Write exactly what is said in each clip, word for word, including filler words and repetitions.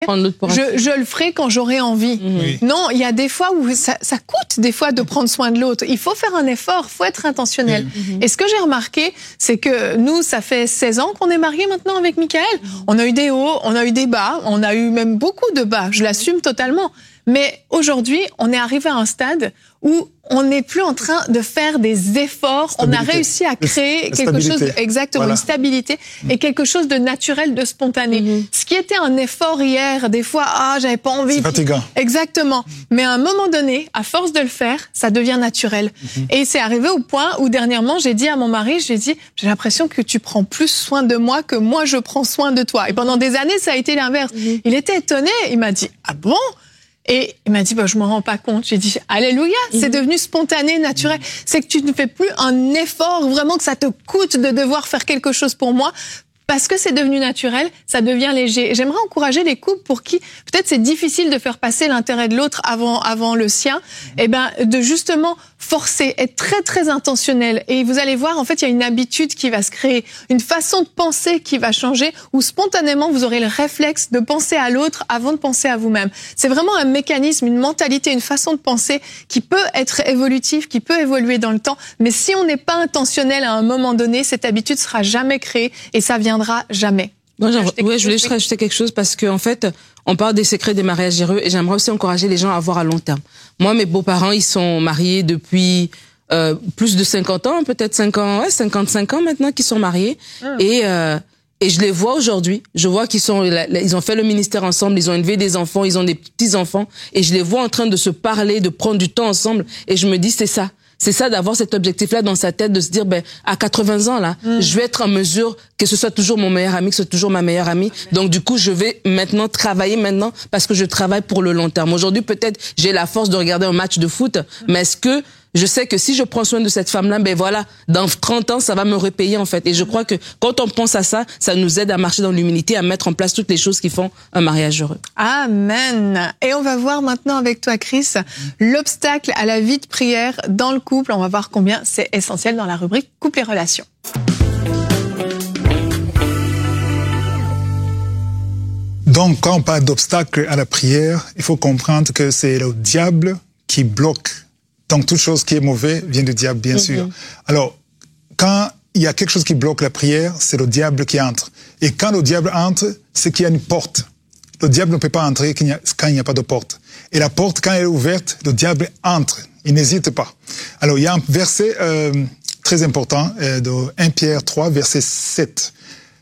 Je, je le ferai quand j'aurai envie. Oui. Non, il y a des fois où ça, ça coûte des fois de prendre soin de l'autre. Il faut faire un effort, il faut être intentionnel. Oui. Et ce que j'ai remarqué, c'est que nous, ça fait seize ans qu'on est mariés maintenant avec Michael. On a eu des hauts, on a eu des bas, on a eu même beaucoup de bas. Je l'assume totalement. Mais aujourd'hui, on est arrivé à un stade où on n'est plus en train de faire des efforts. Stabilité. On a réussi à créer la quelque chose, de, exactement, voilà. Une stabilité mmh. et quelque chose de naturel, de spontané. Mmh. Ce qui était un effort hier, des fois, ah, j'avais pas envie. C'est fatigant. Exactement. Mais à un moment donné, à force de le faire, ça devient naturel. Mmh. Et c'est arrivé au point où dernièrement, j'ai dit à mon mari, j'ai dit, j'ai l'impression que tu prends plus soin de moi que moi je prends soin de toi. Et pendant des années, ça a été l'inverse. Mmh. Il était étonné. Il m'a dit, ah bon? Et il m'a dit, bah, je m'en rends pas compte. J'ai dit, alléluia, mmh. c'est devenu spontané, naturel. Mmh. C'est que tu ne fais plus un effort, vraiment que ça te coûte de devoir faire quelque chose pour moi. Parce que c'est devenu naturel, ça devient léger. Et j'aimerais encourager les couples pour qui, peut-être c'est difficile de faire passer l'intérêt de l'autre avant, avant le sien, mmh. et ben, de justement forcer, être très, très intentionnel. Et vous allez voir, en fait, il y a une habitude qui va se créer, une façon de penser qui va changer, où spontanément, vous aurez le réflexe de penser à l'autre avant de penser à vous-même. C'est vraiment un mécanisme, une mentalité, une façon de penser qui peut être évolutive, qui peut évoluer dans le temps. Mais si on n'est pas intentionnel à un moment donné, cette habitude sera jamais créée et ça viendra jamais. Moi, ouais, je voulais juste rajouter quelque chose parce que, en fait, on parle des secrets des mariages heureux et j'aimerais aussi encourager les gens à voir à long terme. Moi, mes beaux-parents, ils sont mariés depuis euh, plus de cinquante ans, peut-être cinq ans, ouais, cinquante-cinq ans maintenant qu'ils sont mariés. Ah. Et euh, et je les vois aujourd'hui. Je vois qu'ils sont, ils ont fait le ministère ensemble, ils ont élevé des enfants, ils ont des petits-enfants et je les vois en train de se parler, de prendre du temps ensemble et je me dis, c'est ça. C'est ça, d'avoir cet objectif-là dans sa tête, de se dire, ben, à quatre-vingts ans, là, mm. je vais être en mesure que ce soit toujours mon meilleur ami, que ce soit toujours ma meilleure amie. Donc, du coup, je vais maintenant travailler maintenant parce que je travaille pour le long terme. Aujourd'hui, peut-être, j'ai la force de regarder un match de foot, mm. mais est-ce que je sais que si je prends soin de cette femme-là, ben voilà, dans trente ans, ça va me repayer, en fait. Et je crois que quand on pense à ça, ça nous aide à marcher dans l'humilité, à mettre en place toutes les choses qui font un mariage heureux. Amen. Et on va voir maintenant avec toi, Chris, l'obstacle à la vie de prière dans le couple. On va voir combien c'est essentiel dans la rubrique couple et relations. Donc, quand on parle d'obstacle à la prière, il faut comprendre que c'est le diable qui bloque. Donc, toute chose qui est mauvaise vient du diable, bien mm-hmm. sûr. Alors, quand il y a quelque chose qui bloque la prière, c'est le diable qui entre. Et quand le diable entre, c'est qu'il y a une porte. Le diable ne peut pas entrer quand il n'y a pas de porte. Et la porte, quand elle est ouverte, le diable entre. Il n'hésite pas. Alors, il y a un verset euh, très important euh, de premier Pierre trois, verset sept.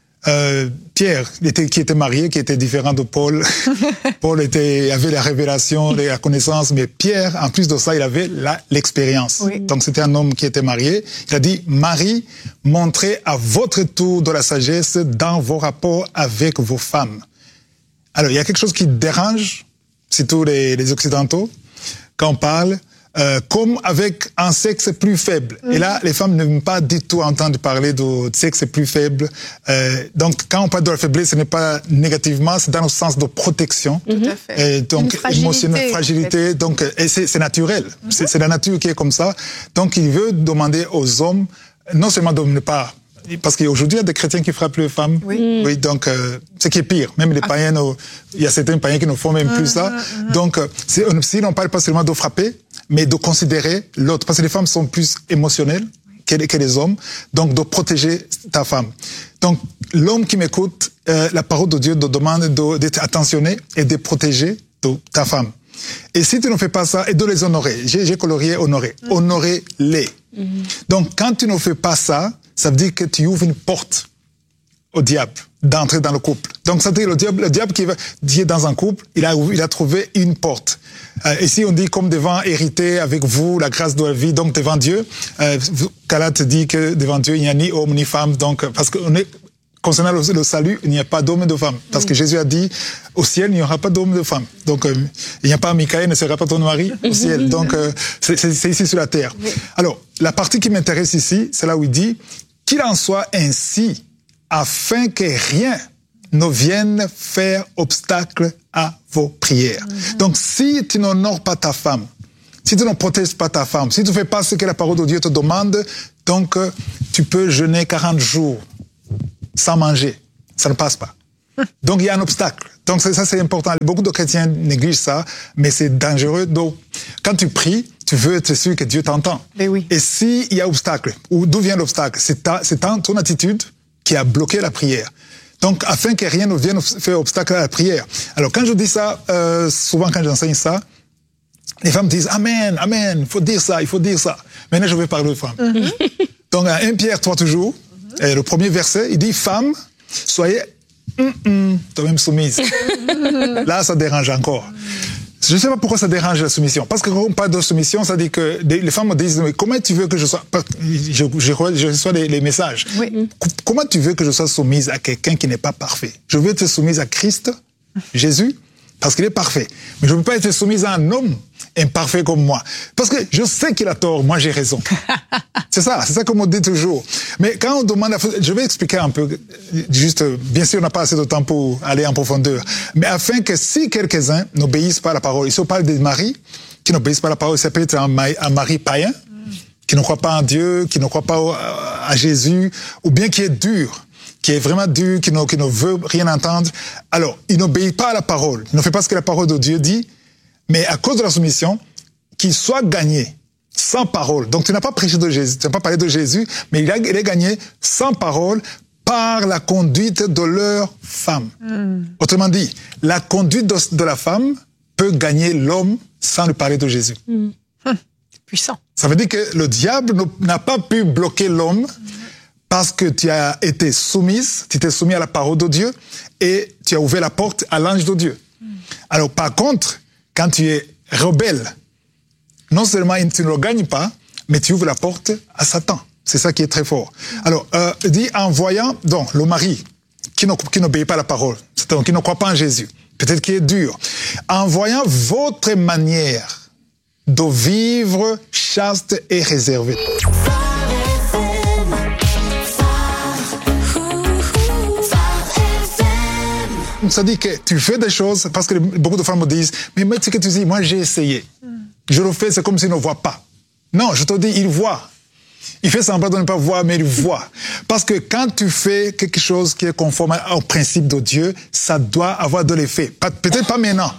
Euh, Pierre, était, qui était marié, qui était différent de Paul. Paul était, avait la révélation, la connaissance, mais Pierre, en plus de ça, il avait la, l'expérience. Oui. Donc, c'était un homme qui était marié. Il a dit, Marie, montrez à votre tour de la sagesse dans vos rapports avec vos femmes. Alors, il y a quelque chose qui dérange, surtout les, les Occidentaux, quand on parle, Euh, comme avec un sexe plus faible. Mmh. Et là, les femmes n'aiment pas du tout entendre parler de sexe plus faible. Euh, donc, quand on parle de la faiblesse, ce n'est pas négativement, c'est dans le sens de protection. Tout à fait. Et donc, émotionnelle, fragilité. Donc, et c'est, c'est naturel. Mmh. C'est, c'est la nature qui est comme ça. Donc, il veut demander aux hommes, non seulement de ne pas... Parce qu'aujourd'hui, il y a des chrétiens qui frappent les femmes. Oui. Oui, donc, euh, ce qui est pire. Même les ah. païens, euh, il y a certains païens qui ne font même ah, plus ça. Ah, ah. Donc, euh, c'est, si on ne parle pas seulement de frapper, mais de considérer l'autre. Parce que les femmes sont plus émotionnelles que, que les hommes. Donc, de protéger ta femme. Donc, l'homme qui m'écoute, euh, la parole de Dieu te demande de, d'être attentionné et de protéger de ta femme. Et si tu ne fais pas ça, et de les honorer. J'ai, j'ai colorié honorer. Mm. Honorer-les. Mm. Donc, quand tu ne fais pas ça, ça veut dire que tu ouvres une porte au diable d'entrer dans le couple. Donc, ça veut dire le diable, le diable qui va qui est dans un couple, il a, il a trouvé une porte. Euh, ici, on dit comme devant hériter avec vous la grâce de la vie, donc devant Dieu. Euh, Galate dit que devant Dieu, il n'y a ni homme ni femme, donc parce qu'on est concernant le, le salut, il n'y a pas d'homme et de femme. Parce que Jésus a dit, au ciel, il n'y aura pas d'homme et de femme. Donc, euh, il n'y a pas Michael, ne sera pas ton mari au ciel. Donc, euh, c'est, c'est, c'est ici sur la terre. Alors, la partie qui m'intéresse ici, c'est là où il dit, qu'il en soit ainsi, afin que rien ne vienne faire obstacle à vos prières. Mm-hmm. Donc, si tu n'honores pas ta femme, si tu ne protèges pas ta femme, si tu ne fais pas ce que la parole de Dieu te demande, donc, euh, tu peux jeûner quarante jours sans manger. Ça ne passe pas. Donc, il y a un obstacle. Donc ça, c'est important. Beaucoup de chrétiens négligent ça, mais c'est dangereux. Donc, quand tu pries, tu veux être sûr que Dieu t'entend. Mais oui. Et s'il y a obstacle, ou d'où vient l'obstacle? C'est ta, c'est ta, ton attitude qui a bloqué la prière. Donc, afin que rien ne vienne faire obstacle à la prière. Alors, quand je dis ça, euh, souvent quand j'enseigne ça, les femmes disent « Amen, Amen, il faut dire ça, il faut dire ça ». Maintenant, je vais parler aux femmes. Mm-hmm. Donc, à un Pierre trois toujours, et le premier verset, il dit « Femmes, soyez mm, mm, toi-même soumises ». Là, ça dérange encore. Je ne sais pas pourquoi ça dérange la soumission. Parce que quand on parle de soumission, ça dit que les femmes me disent « Mais comment tu veux que je sois… » Je, je, je reçois les, les messages. Oui. « Comment tu veux que je sois soumise à quelqu'un qui n'est pas parfait? Je veux être soumise à Christ, Jésus, parce qu'il est parfait. Mais je ne veux pas être soumise à un homme imparfait comme moi. Parce que je sais qu'il a tort, moi j'ai raison. » C'est ça, c'est ça qu'on me dit toujours. Mais quand on demande, je vais expliquer un peu, juste, bien sûr on n'a pas assez de temps pour aller en profondeur, mais afin que si quelques-uns n'obéissent pas à la parole, il se parle des maris qui n'obéissent pas à la parole, ça peut être un mari païen, qui ne croit pas en Dieu, qui ne croit pas à Jésus, ou bien qui est dur, qui est vraiment dur, qui ne, qui ne veut rien entendre. Alors, il n'obéit pas à la parole, il ne fait pas ce que la parole de Dieu dit, mais à cause de la soumission, qu'il soit gagné sans parole. Donc tu n'as pas prêché de Jésus, tu n'as pas parlé de Jésus, mais il, a, il est gagné sans parole par la conduite de leur femme. Mm. Autrement dit, la conduite de, de la femme peut gagner l'homme sans lui parler de Jésus. Mm. Hum, puissant. Ça veut dire que le diable n'a pas pu bloquer l'homme parce que tu as été soumise, tu t'es soumis à la parole de Dieu et tu as ouvert la porte à l'ange de Dieu. Mm. Alors par contre, quand tu es rebelle, non seulement tu ne le gagnes pas, mais tu ouvres la porte à Satan. C'est ça qui est très fort. Alors, euh, dit en voyant, donc, le mari qui, ne, qui n'obéit pas à la parole, c'est-à-dire qui ne croit pas en Jésus, peut-être qui est dur, en voyant votre manière de vivre chaste et réservée. Ça dit que tu fais des choses, parce que beaucoup de femmes me disent, mais moi, ce que tu dis, moi j'ai essayé. Je le fais, c'est comme s'il ne voit pas. Non, je te dis, il voit. Il fait semblant de ne pas voir, mais il voit. Parce que quand tu fais quelque chose qui est conforme au principe de Dieu, ça doit avoir de l'effet. Peut-être pas maintenant.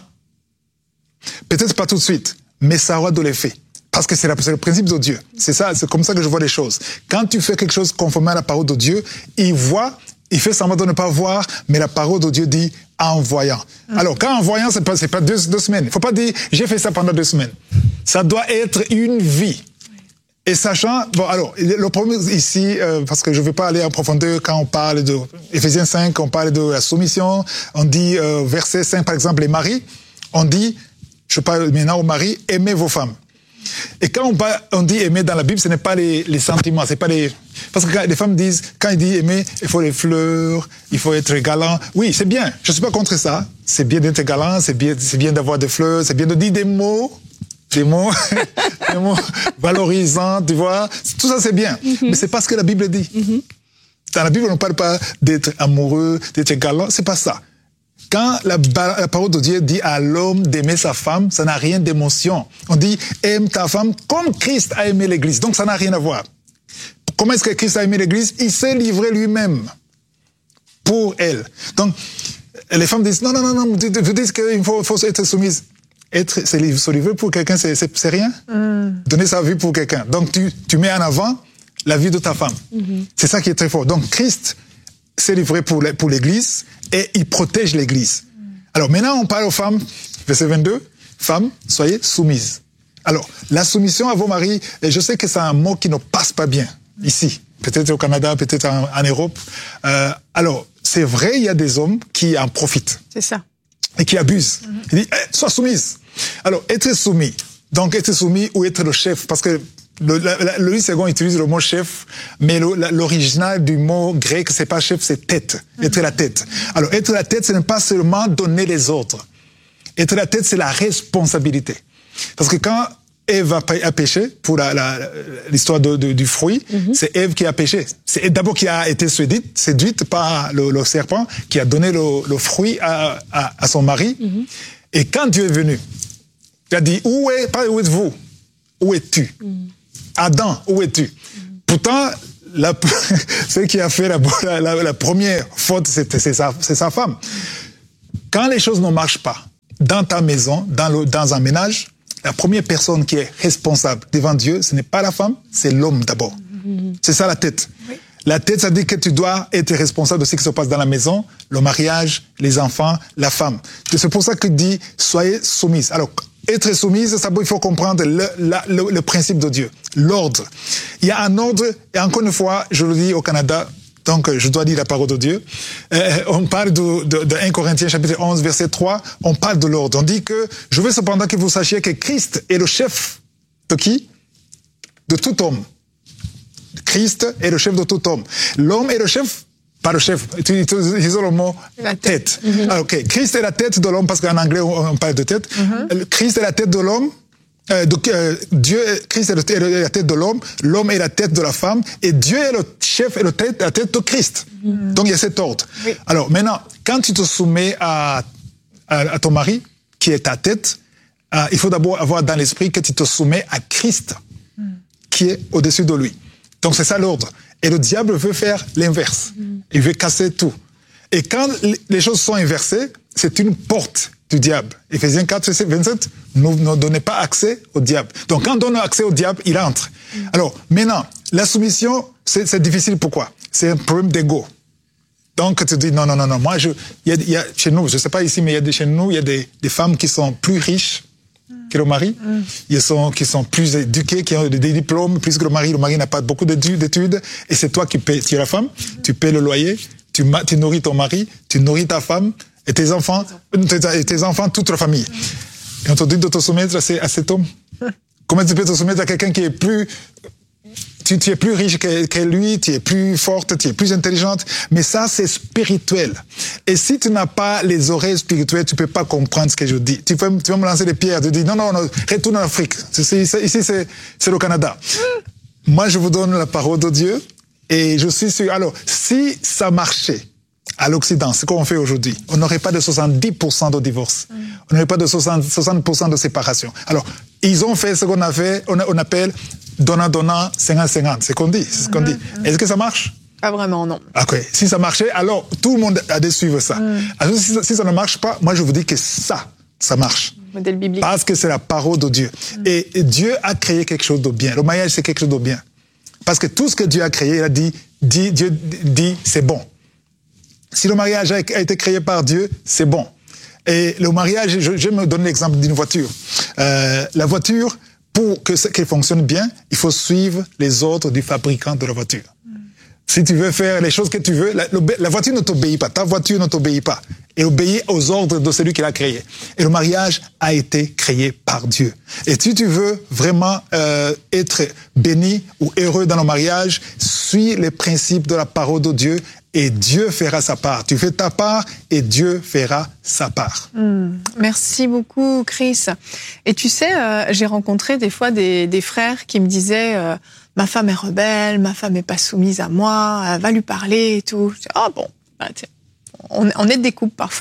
Peut-être pas tout de suite. Mais ça aura de l'effet. Parce que c'est le principe de Dieu. C'est ça, c'est comme ça que je vois les choses. Quand tu fais quelque chose conforme à la parole de Dieu, il voit, il fait semblant de ne pas voir, mais la parole de Dieu dit en voyant. Mmh. Alors, quand en voyant, c'est pas, c'est pas deux, deux semaines. Il faut pas dire, j'ai fait ça pendant deux semaines. Ça doit être une vie. Et sachant, bon, alors, le problème ici, euh, parce que je ne veux pas aller en profondeur quand on parle de Éphésiens cinq, on parle de la soumission, on dit, euh, verset cinq, par exemple, les maris, on dit, je parle maintenant aux maris, aimez vos femmes. Et quand on, parle, on dit aimer dans la Bible, ce n'est pas les, les sentiments, c'est pas les... Parce que quand les femmes disent, quand ils disent aimer, il faut les fleurs, il faut être galant. Oui, c'est bien, je ne suis pas contre ça. C'est bien d'être galant, c'est bien, c'est bien d'avoir des fleurs, c'est bien de dire des mots, des mots, des mots valorisants, tu vois. Tout ça, c'est bien. Mm-hmm. Mais c'est pas ce que la Bible dit. Mm-hmm. Dans la Bible, on ne parle pas d'être amoureux, d'être galant, c'est pas ça. Quand la, la parole de Dieu dit à l'homme d'aimer sa femme, ça n'a rien d'émotion. On dit, aime ta femme comme Christ a aimé l'Église. Donc, ça n'a rien à voir. Comment est-ce que Christ a aimé l'Église? Il s'est livré lui-même pour elle. Donc, les femmes disent, non, non, non, non, vous dites qu'il faut, faut être soumise. Être, se livrer pour quelqu'un, c'est, c'est, c'est rien. Mm. Donner sa vie pour quelqu'un. Donc, tu, tu mets en avant la vie de ta femme. Mm-hmm. C'est ça qui est très fort. Donc, Christ s'est livré pour, pour l'Église et il protège l'Église. Mm. Alors, maintenant, on parle aux femmes. Verset vingt-deux. Femmes, soyez soumises. Alors, la soumission à vos maris, et je sais que c'est un mot qui ne passe pas bien ici. Peut-être au Canada, peut-être en, en Europe. Euh, alors, c'est vrai, il y a des hommes qui en profitent. C'est ça. Et qui abusent. Mm-hmm. Il dit, hey, sois soumise. Alors, être soumis. Donc, être soumis ou être le chef. Parce que le, le, le Louis second utilise le mot chef, mais le, l'original du mot grec, c'est pas chef, c'est tête. Mm-hmm. Être la tête. Alors, être la tête, ce n'est pas seulement donner les ordres. Être la tête, c'est la responsabilité. Parce que quand Ève a péché, pour la, la, l'histoire de, de, du fruit, mm-hmm. c'est Ève qui a péché. C'est d'abord qui a été séduite, séduite par le, le serpent, qui a donné le, le fruit à, à, à son mari. Mm-hmm. Et quand Dieu est venu, il a dit, où est, pas où êtes-vous? Où es-tu? Mm-hmm. Adam, où es-tu? Mm-hmm. Pourtant, la, celle qui a fait la, la, la première faute, c'est, c'est, sa, c'est sa femme. quand les choses ne marchent pas dans ta maison, dans, le, dans un ménage, la première personne qui est responsable devant Dieu, ce n'est pas la femme, c'est l'homme d'abord. Mm-hmm. C'est ça la tête. Oui. La tête, ça dit que tu dois être responsable de ce qui se passe dans la maison, le mariage, les enfants, la femme. C'est pour ça que dit, soyez soumise. Alors, être soumise, ça, il faut comprendre le, la, le, le principe de Dieu, l'ordre. Il y a un ordre, et encore une fois, je le dis au Canada, donc je dois dire la parole de Dieu. Euh, on parle de, de, de un Corinthiens chapitre onze, verset trois, on parle de l'ordre. On dit que, je veux cependant que vous sachiez que Christ est le chef de qui? De tout homme. Christ est le chef de tout homme. L'homme est le chef, pas le chef, tu utilises le mot la tête. tête. Mm-hmm. Alors, ok, Christ est la tête de l'homme, parce qu'en anglais on parle de tête. Mm-hmm. Christ est la tête de l'homme. Euh, donc, euh, Dieu, Christ est, le, est la tête de l'homme, l'homme est la tête de la femme, et Dieu est le chef et le tête, la tête de Christ. Mm-hmm. Donc il y a cet ordre. Oui. Alors maintenant, quand tu te soumets à, à, à ton mari, qui est ta tête, euh, il faut d'abord avoir dans l'esprit que tu te soumets à Christ, mm. qui est au-dessus de lui. Donc c'est ça l'ordre. Et le diable veut faire l'inverse. Mm. Il veut casser tout. Et quand les choses sont inversées, c'est une porte du diable. Éphésiens quatre, vingt-sept, ne, ne donnez pas accès au diable. Donc quand on donne accès au diable, il entre. Mm. Alors maintenant, la soumission, c'est, c'est difficile. Pourquoi? C'est un problème d'ego. Donc tu dis non, non, non, non. Moi, je, il y a, il y a chez nous, je sais pas ici, mais il y a des, chez nous, il y a des, des femmes qui sont plus riches que le mari, mm. ils sont, qui sont plus éduqués, qui ont des diplômes, plus que le mari. Le mari n'a pas beaucoup d'études, et c'est toi qui payes, tu es la femme, mm. tu payes le loyer, tu, tu nourris ton mari, tu nourris ta femme, et tes enfants, tes, tes enfants, toute la famille. Mm. Et on te dit de te soumettre à, ces, à cet homme. Mm. Comment tu peux te soumettre à quelqu'un qui est plus... Tu, tu es plus riche que, que lui, tu es plus forte, tu es plus intelligente, mais ça, c'est spirituel. Et si tu n'as pas les oreilles spirituelles, tu peux pas comprendre ce que je dis. Tu peux, tu vas me lancer des pierres, tu dis non, non, non, retourne en Afrique. C'est, c'est, ici, c'est, c'est le Canada. Moi, je vous donne la parole de Dieu, et je suis sûr. Alors, si ça marchait à l'Occident, ce qu'on fait aujourd'hui, on n'aurait pas de soixante-dix pour cent de divorce. Mm. On n'aurait pas de soixante, soixante pour cent de séparation. Alors, ils ont fait ce qu'on a fait, on, on appelle donnant-donnant, cinquante cinquante. C'est ce qu'on dit. C'est ce qu'on dit. Mm. Est-ce que ça marche? Pas vraiment, non. Ok. Si ça marchait, alors tout le monde a dû suivre ça. Mm. Alors, si, si ça ne marche pas, moi je vous dis que ça, ça marche. Modèle biblique. Parce que c'est la parole de Dieu. Mm. Et, et Dieu a créé quelque chose de bien. Le mariage, c'est quelque chose de bien. Parce que tout ce que Dieu a créé, il a dit, dit Dieu dit, c'est bon. Si le mariage a été créé par Dieu, c'est bon. Et le mariage, je, je me donne l'exemple d'une voiture. Euh, la voiture, pour que qu'elle fonctionne bien, il faut suivre les ordres du fabricant de la voiture. Mm. Si tu veux faire les choses que tu veux, la, la voiture ne t'obéit pas, ta voiture ne t'obéit pas. Elle obéit aux ordres de celui qui l'a créé. Et le mariage a été créé par Dieu. Et si tu veux vraiment euh, être béni ou heureux dans le mariage, suis les principes de la parole de Dieu, et Dieu fera sa part. Tu fais ta part et Dieu fera sa part. Mmh. Merci beaucoup, Chris. Et tu sais, euh, j'ai rencontré des fois des, des frères qui me disaient euh, « Ma femme est rebelle, ma femme n'est pas soumise à moi, elle va lui parler et tout. » Je dis « Ah bon, bah, tiens, on, on aide des couples parfois. »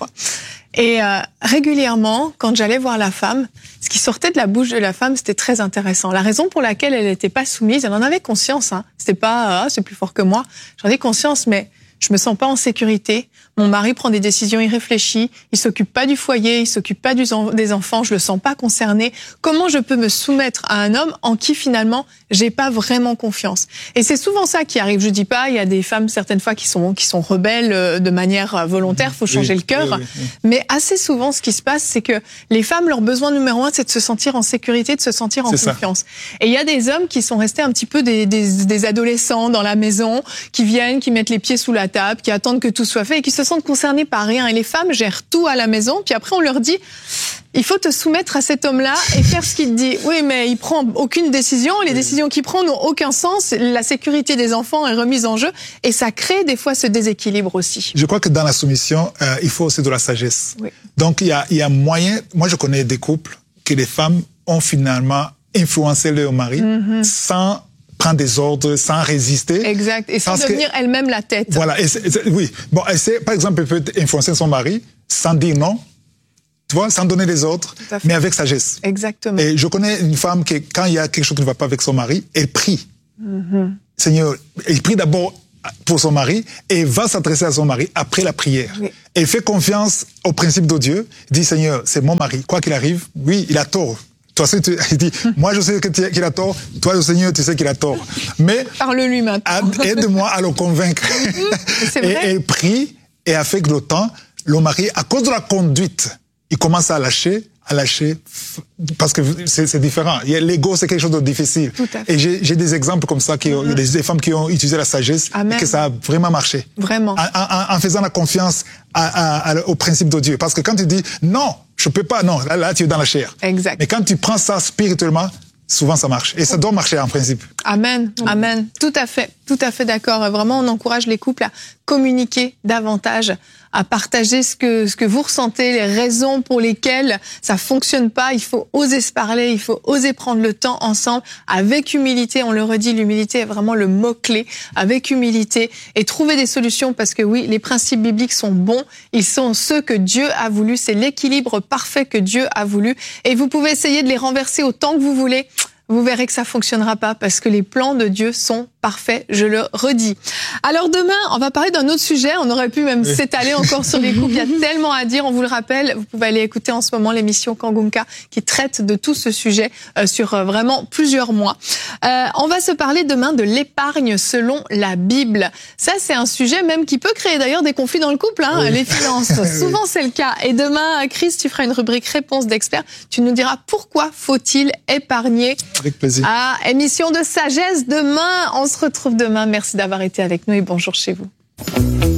Et euh, régulièrement, quand j'allais voir la femme, ce qui sortait de la bouche de la femme, c'était très intéressant. La raison pour laquelle elle n'était pas soumise, elle en avait conscience. Hein. C'était pas ah, « c'est plus fort que moi ». J'en ai conscience, mais je me sens pas en sécurité. Mon mari prend des décisions irréfléchies. Il s'occupe pas du foyer, il s'occupe pas du, des enfants. Je le sens pas concerné. Comment je peux me soumettre à un homme en qui finalement j'ai pas vraiment confiance? Et c'est souvent ça qui arrive. Je dis pas, il y a des femmes certaines fois qui sont qui sont rebelles de manière volontaire. Faut changer oui, le cœur. Oui, oui, oui. Mais assez souvent, ce qui se passe, c'est que les femmes, leur besoin numéro un, c'est de se sentir en sécurité, de se sentir en c'est confiance. Ça. Et il y a des hommes qui sont restés un petit peu des, des, des adolescents dans la maison, qui viennent, qui mettent les pieds sous la table, qui attendent que tout soit fait et qui se sentent concernés par rien. Et les femmes gèrent tout à la maison. Puis après, on leur dit, il faut te soumettre à cet homme-là et faire ce qu'il te dit. Oui, mais il prend aucune décision. Les oui. décisions qu'il prend n'ont aucun sens. La sécurité des enfants est remise en jeu. Et ça crée des fois ce déséquilibre aussi. Je crois que dans la soumission, euh, il faut aussi de la sagesse. Oui. Donc, il y a, il y a moyen... Moi, je connais des couples que les femmes ont finalement influencé leur mari mm-hmm. sans... prendre des ordres sans résister. Exact. Et sans devenir que, elle-même la tête. Voilà. Et c'est, c'est, oui. Bon, elle sait, par exemple, elle peut influencer son mari sans dire non. Tu vois, sans donner des ordres, mais avec sagesse. Exactement. Et je connais une femme qui, quand il y a quelque chose qui ne va pas avec son mari, elle prie. Mm-hmm. Seigneur, elle prie d'abord pour son mari et va s'adresser à son mari après la prière. Oui. Elle fait confiance au principe de Dieu, dit Seigneur, c'est mon mari, quoi qu'il arrive, oui, il a tort. Toi, tu, il dit, moi je sais qu'il a tort, toi le Seigneur, tu sais qu'il a tort. Mais parle-lui maintenant. Aide-moi à le convaincre. C'est vrai. Et elle prie et avec le temps, le mari, à cause de la conduite, il commence à lâcher, à lâcher, parce que c'est différent. L'ego, c'est quelque chose de difficile. Et j'ai des exemples comme ça, qui, mm-hmm. des, des femmes qui ont utilisé la sagesse Amen. Et que ça a vraiment marché. Vraiment. En, en, en faisant la confiance à, à, à, au principe de Dieu. Parce que quand tu dis non, je peux pas, non, là, là tu es dans la chair. Exact. Mais quand tu prends ça spirituellement, souvent ça marche. Et ça doit marcher en principe. Amen, amen. Tout à fait, tout à fait d'accord. Vraiment, on encourage les couples à communiquer davantage, à partager ce que, ce que vous ressentez, les raisons pour lesquelles ça fonctionne pas. Il faut oser se parler, il faut oser prendre le temps ensemble, avec humilité. On le redit, l'humilité est vraiment le mot-clé. Avec humilité et trouver des solutions, parce que oui, les principes bibliques sont bons. Ils sont ceux que Dieu a voulu. C'est l'équilibre parfait que Dieu a voulu. Et vous pouvez essayer de les renverser autant que vous voulez. Vous verrez que ça fonctionnera pas, parce que les plans de Dieu sont parfaits, je le redis. Alors demain, on va parler d'un autre sujet. On aurait pu même oui. s'étaler encore sur les couples. Il y a tellement à dire. On vous le rappelle, vous pouvez aller écouter en ce moment l'émission Kangunka qui traite de tout ce sujet euh, sur euh, vraiment plusieurs mois. Euh, on va se parler demain de l'épargne selon la Bible. Ça, c'est un sujet même qui peut créer d'ailleurs des conflits dans le couple, hein, oui. les finances. Souvent, c'est le cas. Et demain, Chris, tu feras une rubrique réponse d'experts. Tu nous diras pourquoi faut-il épargner. Avec plaisir. Ah, émission de sagesse demain. On se retrouve demain. Merci d'avoir été avec nous et bonjour chez vous.